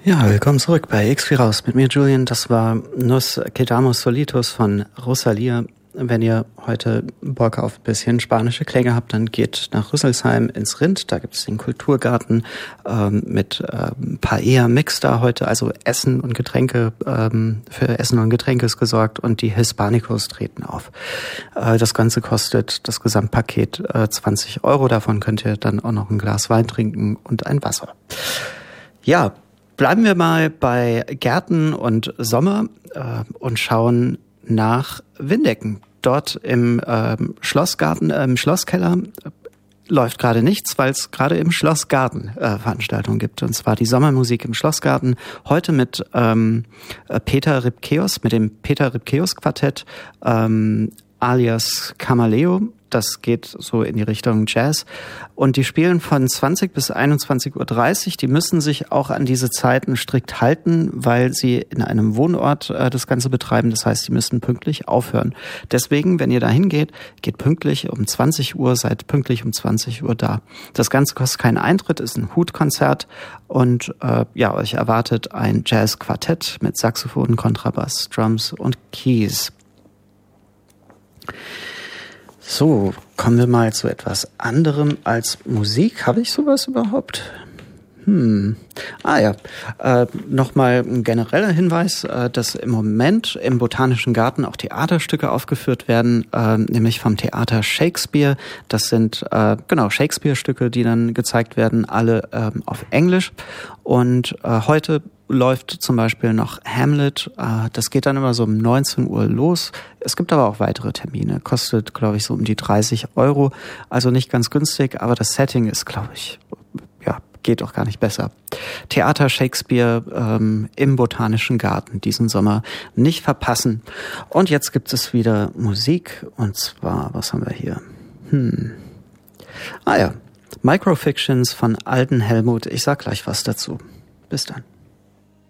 Ja, willkommen zurück bei X Raus mit mir, Julian. Das war Nos Quedamos Solitos von Rosalía. Wenn ihr heute Bock auf ein bisschen spanische Klänge habt, dann geht nach Rüsselsheim ins Rind. Da gibt es den Kulturgarten mit Paella-Mix da heute. Also Essen und Getränke, für Essen und Getränke ist gesorgt und die Hispanicos treten auf. Das Ganze kostet das Gesamtpaket 20 Euro. Davon könnt ihr dann auch noch ein Glas Wein trinken und ein Wasser. Ja, bleiben wir mal bei Gärten und Sommer und schauen nach Windecken. Dort im Schlossgarten, im Schlosskeller läuft gerade nichts, weil es gerade im Schlossgarten Veranstaltungen gibt. Und zwar die Sommermusik im Schlossgarten. Heute mit Peter Ripkeos, mit dem Peter Ripkeos Quartett alias Camaleo. Das geht so in die Richtung Jazz. Und die spielen von 20 bis 21.30 Uhr. Die müssen sich auch an diese Zeiten strikt halten, weil sie in einem Wohnort das Ganze betreiben. Das heißt, sie müssen pünktlich aufhören. Deswegen, wenn ihr da hingeht, geht pünktlich um 20 Uhr, seid pünktlich um 20 Uhr da. Das Ganze kostet keinen Eintritt, ist ein Hutkonzert. Und euch erwartet ein Jazz-Quartett mit Saxophon, Kontrabass, Drums und Keys. So, kommen wir mal zu etwas anderem als Musik. Habe ich sowas überhaupt? Nochmal ein genereller Hinweis, dass im Moment im Botanischen Garten auch Theaterstücke aufgeführt werden, nämlich vom Theater Shakespeare. Das sind Shakespeare-Stücke, die dann gezeigt werden, alle auf Englisch. Und heute läuft zum Beispiel noch Hamlet. Das geht dann immer so um 19 Uhr los. Es gibt aber auch weitere Termine. Kostet, glaube ich, so um die 30 Euro. Also nicht ganz günstig, aber das Setting ist, glaube ich, geht auch gar nicht besser. Theater Shakespeare im Botanischen Garten diesen Sommer nicht verpassen. Und jetzt gibt es wieder Musik. Und zwar, was haben wir hier? Microfictions von Alden Helmut. Ich sag gleich was dazu. Bis dann.